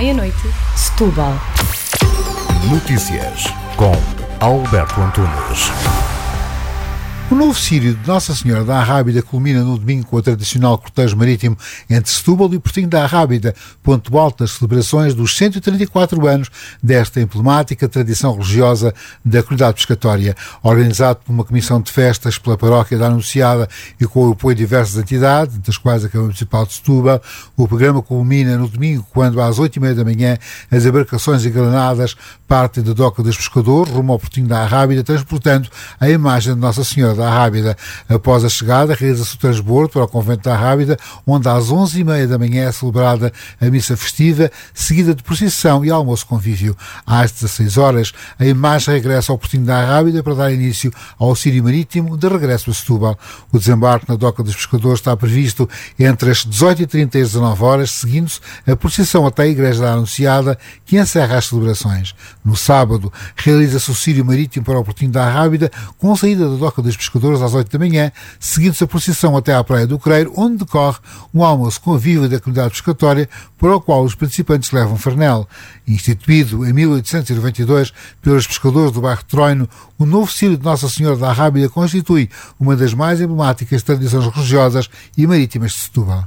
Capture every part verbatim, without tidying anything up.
meia-noite, Setúbal. Notícias com Alberto Antunes. O novo Círio de Nossa Senhora da Arrábida culmina no domingo com o tradicional cortejo marítimo entre Setúbal e Portinho da Arrábida, ponto alto das celebrações dos cento e trinta e quatro anos desta emblemática tradição religiosa da comunidade pescatória. Organizado por uma comissão de festas pela paróquia da Anunciada e com o apoio de diversas entidades, das quais a Câmara Municipal de Setúbal, o programa culmina no domingo, quando às oito e meia da manhã as embarcações engalanadas partem da doca dos pescadores rumo ao Portinho da Arrábida, transportando a imagem de Nossa Senhora da Arrábida. Após a chegada, realiza-se o transbordo para o convento da Arrábida, onde às onze e meia da manhã é celebrada a missa festiva, seguida de procissão e almoço convívio. Às dezasseis horas, a imagem regressa ao Portinho da Arrábida para dar início ao Círio Marítimo de regresso a Setúbal. O desembarque na doca dos pescadores está previsto entre as dezoito e trinta e as dezanove horas, seguindo-se a procissão até a Igreja da Anunciada, que encerra as celebrações. No sábado, realiza-se o Círio Marítimo para o Portinho da Arrábida, com saída da doca dos pescadores às oito da manhã, seguindo-se a procissão até à Praia do Creiro, onde decorre um almoço convívio da comunidade pescatória, para o qual os participantes levam farnel. Instituído em mil oitocentos e noventa e dois pelos pescadores do bairro de Troino, o novo Círio de Nossa Senhora da Arrábida constitui uma das mais emblemáticas tradições religiosas e marítimas de Setúbal.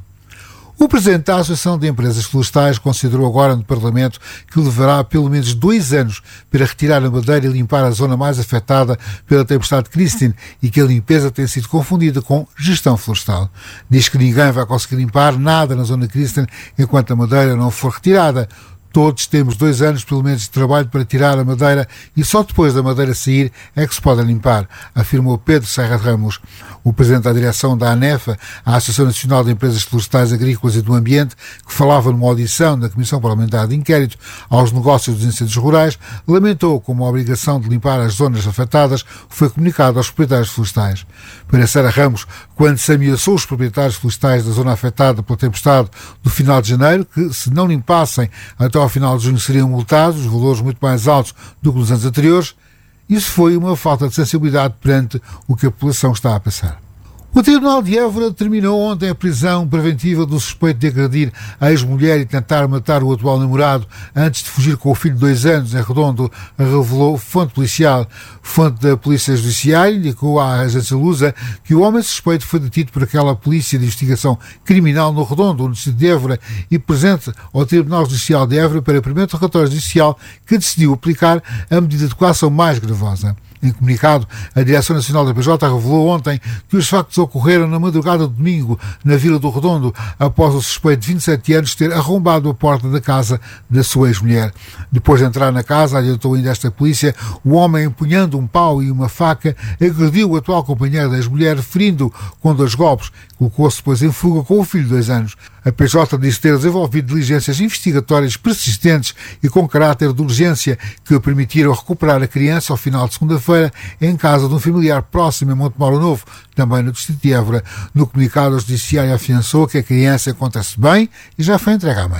O presidente da Associação de Empresas Florestais considerou agora no Parlamento que levará pelo menos dois anos para retirar a madeira e limpar a zona mais afetada pela tempestade Christine e que a limpeza tem sido confundida com gestão florestal. Diz que ninguém vai conseguir limpar nada na zona Christine enquanto a madeira não for retirada. Todos temos dois anos, pelo menos, de trabalho para tirar a madeira e só depois da madeira sair é que se pode limpar, afirmou Pedro Serra Ramos. O presidente da direção da ANEFA, a Associação Nacional de Empresas Florestais, Agrícolas e do Ambiente, que falava numa audição da Comissão Parlamentar de Inquérito aos Negócios dos Incêndios Rurais, lamentou como a obrigação de limpar as zonas afetadas foi comunicada aos proprietários florestais. Para Serra Ramos, quando se ameaçou os proprietários florestais da zona afetada pela tempestade do final de janeiro, que se não limpassem até ao final de junho seriam multados, valores muito mais altos do que nos anos anteriores, isso foi uma falta de sensibilidade perante o que a população está a passar. O Tribunal de Évora determinou ontem a prisão preventiva do suspeito de agredir a ex-mulher e tentar matar o atual namorado antes de fugir com o filho de dois anos em Redondo, revelou fonte policial. Fonte da Polícia Judiciária indicou à agência Lusa que o homem suspeito foi detido por aquela Polícia de Investigação Criminal no Redondo, no distrito de Évora, e presente ao Tribunal Judicial de Évora para o primeiro relatório judicial que decidiu aplicar a medida de coação mais gravosa. Em comunicado, a Direção Nacional da P J revelou ontem que os factos ocorreram na madrugada de domingo, na Vila do Redondo, após o suspeito de vinte e sete anos ter arrombado a porta da casa da sua ex-mulher. Depois de entrar na casa, adiantou ainda esta polícia, o homem, empunhando um pau e uma faca, agrediu o atual companheiro da ex-mulher, ferindo com dois golpes. Colocou-se depois em fuga com o filho de dois anos. A P J disse ter desenvolvido diligências investigatórias persistentes e com caráter de urgência que permitiram recuperar a criança ao final de segunda-feira em casa de um familiar próximo em Montemoro Novo, também no distrito de Évora. No comunicado, o judiciário afiançou que a criança encontra-se bem e já foi entregue à mãe.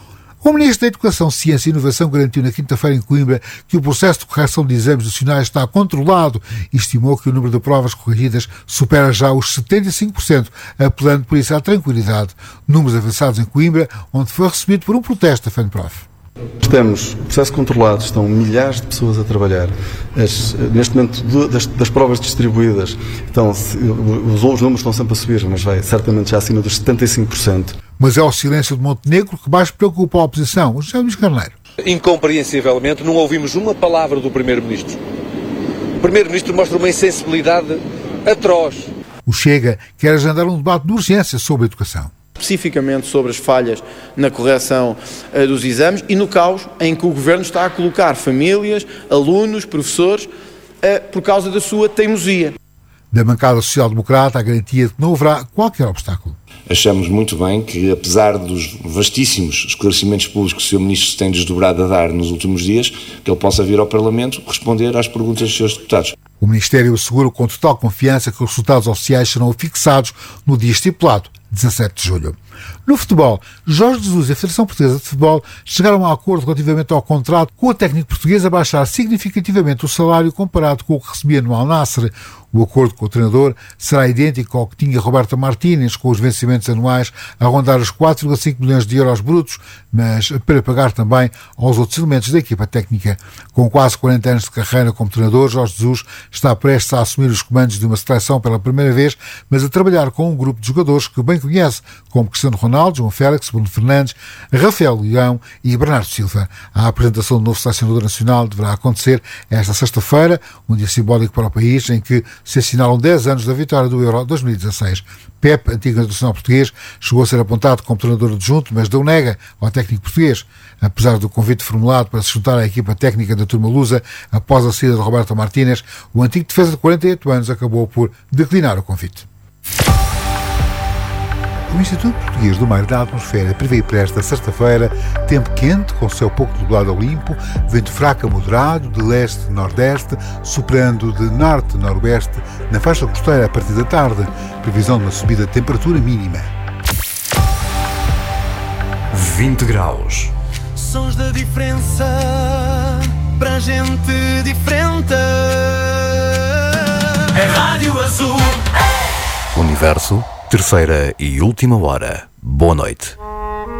O Ministro da Educação, Ciência e Inovação garantiu na quinta-feira em Coimbra que o processo de correção de exames nacionais está controlado e estimou que o número de provas corrigidas supera já os setenta e cinco por cento, apelando por isso à tranquilidade. Números avançados em Coimbra, onde foi recebido por um protesto da FENPROF. Temos processo controlado, estão milhares de pessoas a trabalhar. As, neste momento, das, das provas distribuídas, então, os, os números estão sempre a subir, mas vai certamente já acima dos setenta e cinco por cento. Mas é o silêncio de Montenegro que mais preocupa a oposição, o José Luís Carneiro. Incompreensivelmente, não ouvimos uma palavra do Primeiro-Ministro. O Primeiro-Ministro mostra uma insensibilidade atroz. O Chega quer agendar um debate de urgência sobre a educação. Especificamente sobre as falhas na correção uh, dos exames e no caos em que o Governo está a colocar famílias, alunos, professores, uh, por causa da sua teimosia. Da bancada social-democrata, a garantia de que não haverá qualquer obstáculo. Achamos muito bem que, apesar dos vastíssimos esclarecimentos públicos que o senhor Ministro se tem desdobrado a dar nos últimos dias, que ele possa vir ao Parlamento responder às perguntas dos seus deputados. O Ministério assegura com total confiança que os resultados oficiais serão fixados no dia estipulado, dezassete de julho. No futebol, Jorge Jesus e a Federação Portuguesa de Futebol chegaram a um acordo relativamente ao contrato com o técnico português a baixar significativamente o salário comparado com o que recebia no Al Nassr. O acordo com o treinador será idêntico ao que tinha Roberto Martínez, com os vencimentos anuais a rondar os quatro vírgula cinco milhões de euros brutos, mas para pagar também aos outros elementos da equipa técnica. Com quase quarenta anos de carreira como treinador, Jorge Jesus está prestes a assumir os comandos de uma seleção pela primeira vez, mas a trabalhar com um grupo de jogadores que bem conhece, como Cristiano Ronaldo, João Félix, Bruno Fernandes, Rafael Leão e Bernardo Silva. A apresentação do novo selecionador nacional deverá acontecer esta sexta-feira, um dia simbólico para o país, em que se assinalam dez anos da vitória do Euro dois mil e dezasseis. Pep, antigo internacional português, chegou a ser apontado como treinador adjunto, mas deu nega ao técnico português. Apesar do convite formulado para se juntar à equipa técnica da turma lusa após a saída de Roberto Martínez, o antigo defesa de quarenta e oito anos acabou por declinar o convite. O Instituto Português do Mar e da Atmosfera prevê para esta sexta-feira tempo quente, com céu pouco nublado ao limpo, vento fraco a moderado, de leste-nordeste, soprando de norte-noroeste na faixa costeira a partir da tarde. Previsão de uma subida de temperatura mínima. vinte graus. Sons da diferença para gente diferente. É Rádio Azul. Universo, terceira e última hora. Boa noite.